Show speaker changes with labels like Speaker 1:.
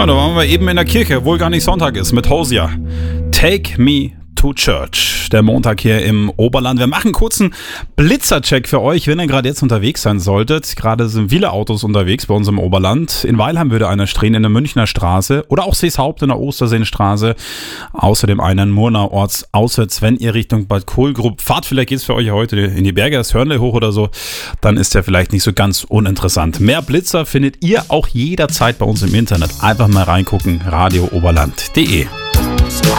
Speaker 1: Ja, da waren wir eben in der Kirche, obwohl gar nicht Sonntag ist, mit Hosea. Take Me to Church, der Montag hier im Oberland. Wir machen einen kurzen Blitzercheck für euch, wenn ihr gerade jetzt unterwegs sein solltet. Gerade sind viele Autos unterwegs bei uns im Oberland. In Weilheim würde einer stehen, in der Münchner Straße oder auch Seeshaupt in der Osterseenstraße. Außerdem einen Murnau ortsauswärts, wenn ihr Richtung Bad Kohlgrub fahrt. Vielleicht geht es für euch heute in die Berge, das Hörnle hoch oder so. Dann ist der vielleicht nicht so ganz uninteressant. Mehr Blitzer findet ihr auch jederzeit bei uns im Internet. Einfach mal reingucken, radiooberland.de.